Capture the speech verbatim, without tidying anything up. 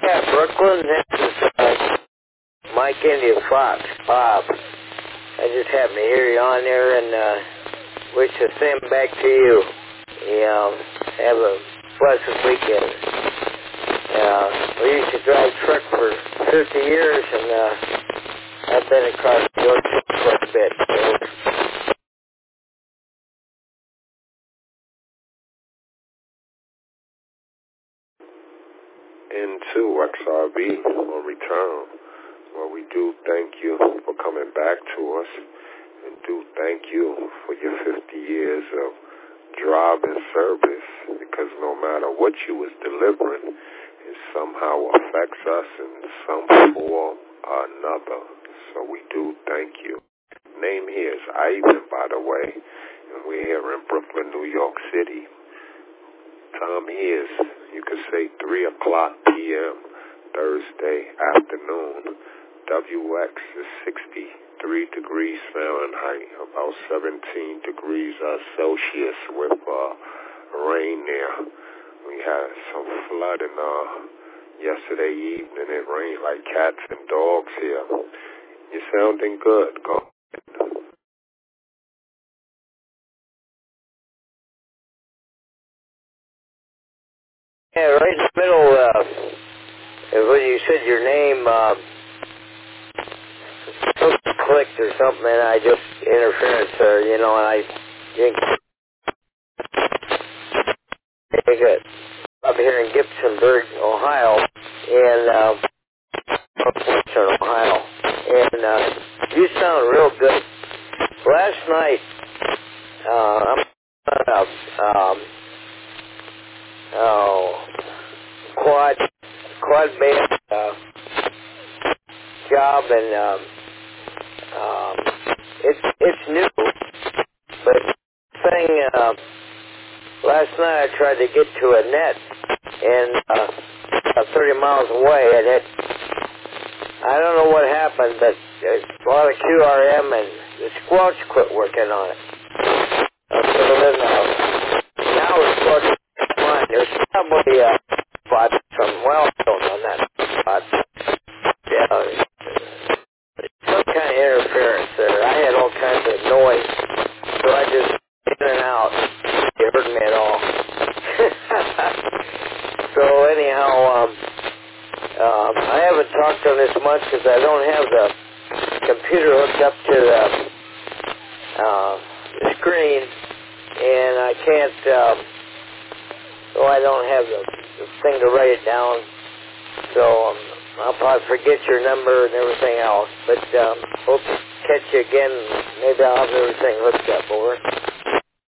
Yeah, Brooklyn. This is uh, Mike India Fox, Bob. I just happened to hear you on there and uh, wish the same back to you. You know, have a blessed weekend. Uh, we used to drive truck for fifty years, and uh, I've been across the ocean quite a bit. So. Into X R B on return. Well, we do thank you for coming back to us, and do thank you for your fifty years of driving service, because no matter what you was delivering, it somehow affects us in some form or another. So we do thank you. Name here is Ivan, by the way, and we're here in Brooklyn, New York City. Time here is, you could say, three o'clock p m Thursday afternoon. W X is sixty-three degrees Fahrenheit, about seventeen degrees uh, Celsius with uh, rain there. We had some flooding uh, yesterday evening. It rained like cats and dogs here. You're sounding good. Go ahead. Yeah, right in the middle, uh, when you said your name, uh, something clicked or something, and I just, interference there, you know, and I didn't take it. Up here in Gibsonburg, Ohio, and, uh, Western Ohio, and, uh, you sound real good. Last night, uh, I'm on a, um, oh, quad, quad base, uh, job, and, um, um, it's, it's new, but thing, uh, last night I tried to get to a net, and, uh, about thirty miles away, and it, I don't know what happened, but there's a lot of Q R M, and the squelch quit working on it. Uh, so then, uh, now it's working fine. There's probably a spot, some wellstone on that spot. Yeah, some kind of interference there. I had all kinds of noise, so I just in and out. It hurt me at all. So anyhow, um, um, I haven't talked on this much because I don't have the computer hooked up to the, uh, the screen, and I can't, um, so I don't have the, the thing to write it down. So um, I'll probably forget your number and everything else. But um, hope to catch you again. Maybe I'll have everything hooked up. Over.